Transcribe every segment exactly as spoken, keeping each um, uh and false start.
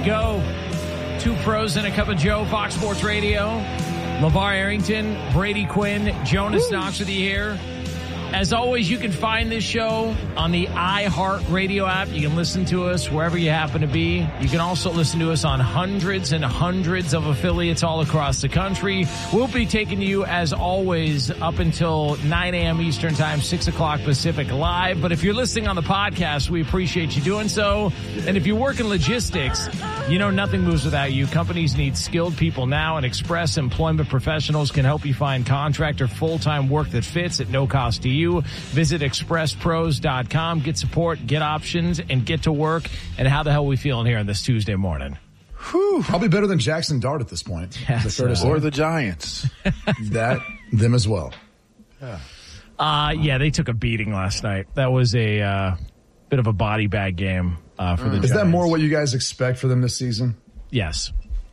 go. Two pros and a cup of Joe, Fox Sports Radio. LeVar Arrington, Brady Quinn, Jonas Woo. Knox with you here. As always, you can find this show on the iHeartRadio app. You can listen to us wherever you happen to be. You can also listen to us on hundreds and hundreds of affiliates all across the country. We'll be taking you, as always, up until nine a.m. Eastern Time, six o'clock Pacific live. But if you're listening on the podcast, we appreciate you doing so. And if you work in logistics, you know nothing moves without you. Companies need skilled people now, and Express Employment Professionals can help you find contract or full-time work that fits at no cost to you. Visit express pros dot com. Get support, get options, and get to work. And how the hell are we feeling here on this Tuesday morning? Whew, probably better than Jackson Dart at this point. Yes, the uh, or the Giants. that, them as well. Yeah. Uh, yeah, they took a beating last night. That was a uh, bit of a body bag game uh, for mm. the Giants. Is that more what you guys expect for them this season? Yes.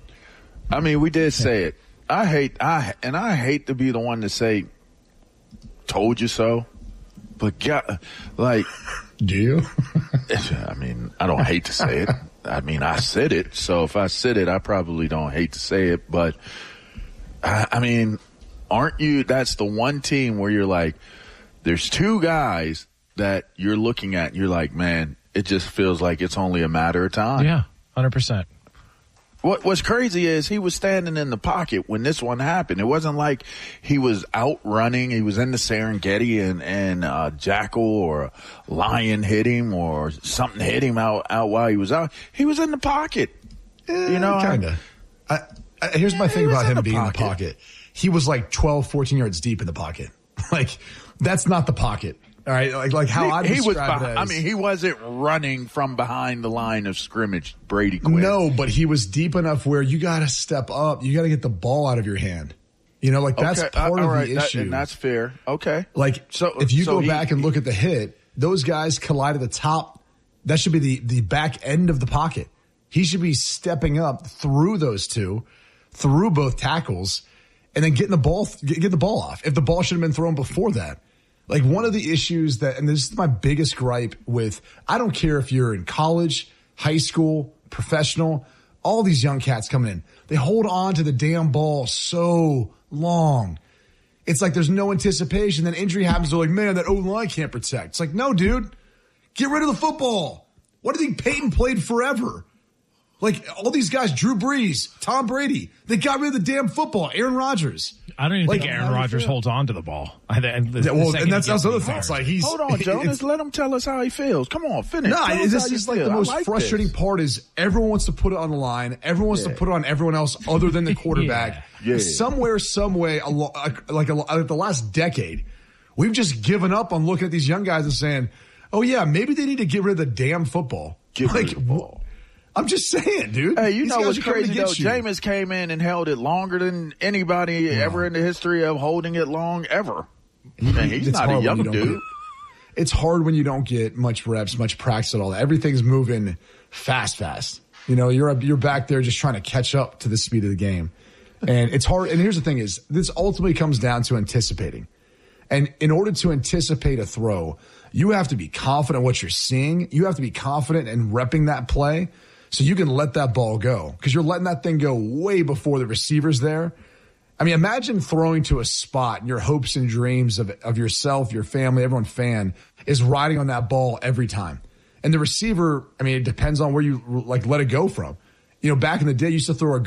I mean, we did say it. I hate, I and I hate to be the one to say, told you so, but God, like, do you? I mean, I don't hate to say it. I mean, I said it. So if I said it, I probably don't hate to say it. But I, I mean, aren't you? That's the one team where you're like, there's two guys that you're looking at. And you're like, man, it just feels like it's only a matter of time. Yeah, one hundred percent. What What's crazy is he was standing in the pocket when this one happened. It wasn't like he was out running. He was in the Serengeti and, and uh, Jackal or a lion hit him or something hit him out, out while he was out. He was in the pocket. Eh, you know, kind of. I, I, here's my yeah, thing about him being pocket. in the pocket. He was like twelve, fourteen yards deep in the pocket. Like, that's not the pocket. All right, like like how I he was. Behind, I mean, he wasn't running from behind the line of scrimmage. Brady Quinn. No, but he was deep enough where you got to step up. You got to get the ball out of your hand. You know, like that's okay. part uh, of right. the that, issue. And that's fair. Okay. Like, so if you so go he, back and look at the hit, those guys collide at the top. That should be the the back end of the pocket. He should be stepping up through those two, through both tackles, and then getting the ball get, get the ball off. If the ball should have been thrown before that. Like, one of the issues that, and this is my biggest gripe with, I don't care if you're in college, high school, professional, all these young cats coming in, they hold on to the damn ball so long. It's like there's no anticipation. Then injury happens. They're like, man, that O-line can't protect. It's like, no, dude, get rid of the football. What do you think? Peyton played forever. Like, all these guys, Drew Brees, Tom Brady, they got rid of the damn football. Aaron Rodgers. I don't even like, think Aaron Rodgers holds on to the ball. I, the, the, yeah, well, the and that's that's other thing. It's like he's hold on, Jonas. Let him tell us how he feels. Come on, finish. No, tell this is like the most like frustrating this. part. Is everyone wants to put it on the line. Everyone wants yeah. to put it on everyone else other than the quarterback. yeah. Yeah. Somewhere, some way, like a, the last decade, we've just given up on looking at these young guys and saying, "Oh yeah, maybe they need to get rid of the damn football." Get like, rid of the ball. I'm just saying, dude. Hey, you These know what's crazy, though? You. Jameis came in and held it longer than anybody wow. ever in the history of holding it long, ever. Man, he's it's not a young you dude. Get, it's hard when you don't get much reps, much practice at all. Everything's moving fast, fast. You know, you're you're back there just trying to catch up to the speed of the game. And it's hard. And here's the thing is, this ultimately comes down to anticipating. And in order to anticipate a throw, you have to be confident in what you're seeing. You have to be confident in repping that play. So you can let that ball go because you're letting that thing go way before the receiver's there. I mean, imagine throwing to a spot and your hopes and dreams of, of yourself, your family, everyone fan is riding on that ball every time. And the receiver, I mean, it depends on where you like let it go from. You know, back in the day, you used to throw a